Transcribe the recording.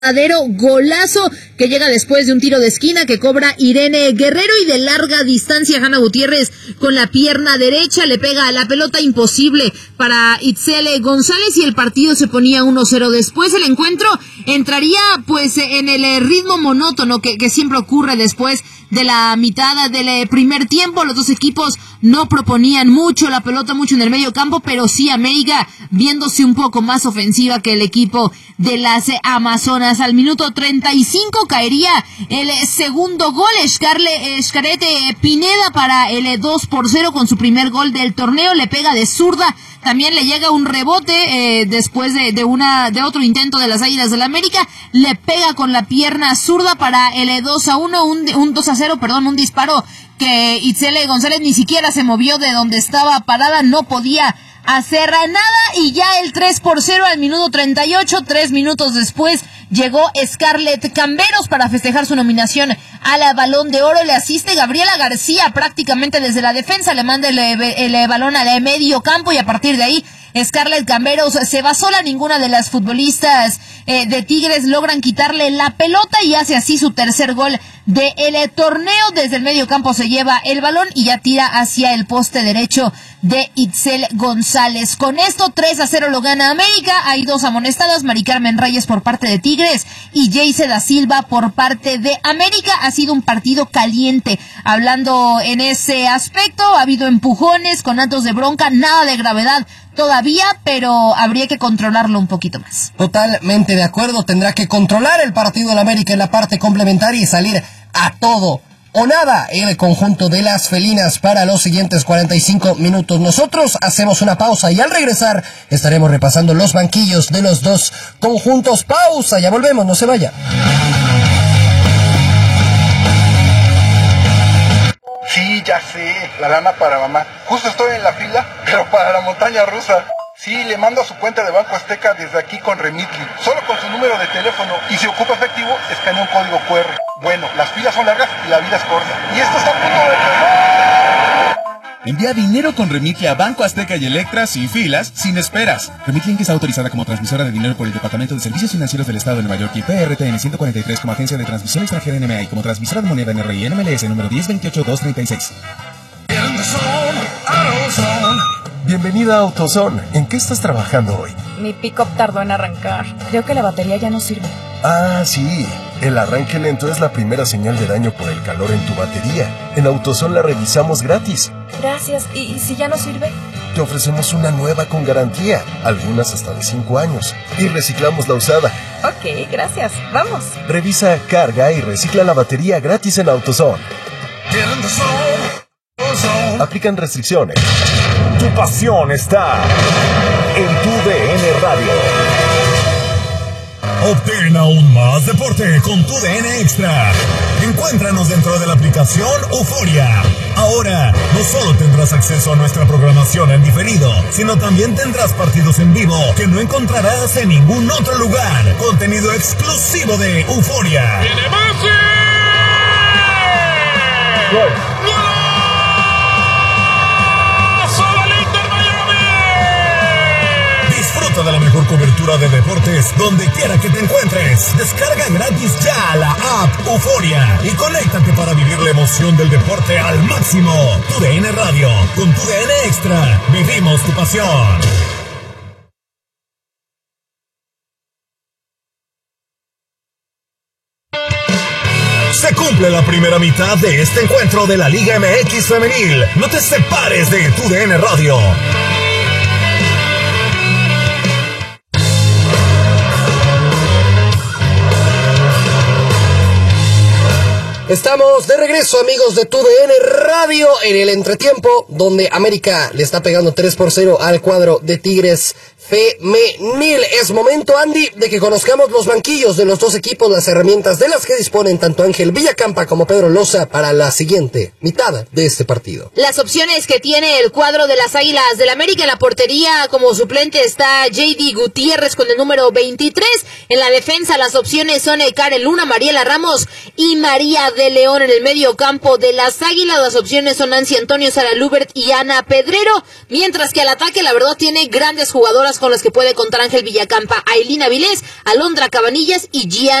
verdadero golazo que llega después de un tiro de esquina que cobra Irene Guerrero, y de larga distancia Hanna Gutiérrez con la pierna derecha le pega a la pelota, imposible para Itzel González, y el partido se ponía 1-0. Después el encuentro entraría pues en el ritmo monótono que siempre ocurre después de la mitad del primer tiempo. Los dos equipos no proponían mucho, la pelota mucho en el medio campo, pero sí América viéndose un poco más ofensiva que el equipo de las Amazonas. Al minuto 35 caería el segundo gol. Xcaret Pineda para el 2-0 con su primer gol del torneo, le pega de zurda. También le llega un rebote después de otro intento de las Águilas del la América, le pega con la pierna zurda para el 2-1, un 2-0, perdón, un disparo que Itzel González ni siquiera se movió de donde estaba parada, no podía hacer nada, y ya el 3-0 al minuto 38, 3 minutos después, llegó Scarlett Camberos para festejar su nominación al Balón de Oro. Le asiste Gabriela García prácticamente desde la defensa, le manda el balón al medio campo, y a partir de ahí Scarlett Camberos se va sola. Ninguna de las futbolistas de Tigres logran quitarle la pelota, y hace así su tercer gol del torneo. Desde el medio campo se lleva el balón y ya tira hacia el poste derecho de Itzel González. Con esto 3-0 lo gana América. Hay 2 amonestadas, Mari Carmen Reyes por parte de Tigres y Jayce da Silva por parte de América. Ha sido un partido caliente. Hablando en ese aspecto, ha habido empujones con actos de bronca, nada de gravedad todavía, pero habría que controlarlo un poquito más. Totalmente de acuerdo, tendrá que controlar el partido de la América en la parte complementaria y salir a todo o nada el conjunto de las felinas para los siguientes 45 minutos. Nosotros hacemos una pausa y al regresar estaremos repasando los banquillos de los dos conjuntos. Pausa, ya volvemos, no se vaya. Sí, ya sé, la lana para mamá. Justo estoy en la fila, pero para la montaña rusa. Sí, le mando a su cuenta de Banco Azteca desde aquí con Remitly, solo con su número de teléfono, y si ocupa efectivo, escanea un código QR. Bueno, las filas son largas y la vida es corta. Y esto está a punto de terminar. Envía dinero con Remitly a Banco Azteca y Electra sin filas, sin esperas. Remitly Inc. está autorizada como transmisora de dinero por el Departamento de Servicios Financieros del Estado de Nueva York y PRTN 143 como agencia de transmisión extranjera NMA y como transmisora de moneda NRI NMLS número 1028236. Bienvenida a AutoZone. ¿En qué estás trabajando hoy? Mi pick-up tardó en arrancar. Creo que la batería ya no sirve. Ah, sí. El arranque lento es la primera señal de daño por el calor en tu batería. En AutoZone la revisamos gratis. Gracias. ¿Y si ya no sirve? Te ofrecemos una nueva con garantía, algunas hasta de 5 años. Y reciclamos la usada. Ok, gracias. Vamos. Revisa, carga y recicla la batería gratis en AutoZone. Aplican restricciones. Tu pasión está en tu DN Radio. Obtén aún más deporte con tu DN Extra. Encuéntranos dentro de la aplicación Euforia. Ahora, no solo tendrás acceso a nuestra programación en diferido, sino también tendrás partidos en vivo que no encontrarás en ningún otro lugar. Contenido exclusivo de Euforia. ¡Viene Messi! ¡Gol! Disfruta de la mejor cobertura de deportes donde quiera que te encuentres. Descarga gratis ya la app Euforia y conéctate para vivir la emoción del deporte al máximo. Tu DN Radio, con tu DN Extra, vivimos tu pasión. Se cumple la primera mitad de este encuentro de la Liga MX Femenil. No te separes de tu DN Radio. Estamos de regreso, amigos de TUDN Radio, en el entretiempo, donde América le está pegando 3-0 al cuadro de Tigres femenil. Es momento, Andy, de que conozcamos los banquillos de los dos equipos, las herramientas de las que disponen tanto Ángel Villacampa como Pedro Loza para la siguiente mitad de este partido. Las opciones que tiene el cuadro de las Águilas del América: en la portería como suplente está JD Gutiérrez con el número 23. En la defensa las opciones son Karen Luna, Mariela Ramos y María de León. En el medio campo de las Águilas las opciones son Nancy Antonio, Sara Lubert y Ana Pedrero, mientras que al ataque la verdad tiene grandes jugadoras con las que puede contar Ángel Villacampa, Ailín Avilés, Alondra Cabanillas y Gian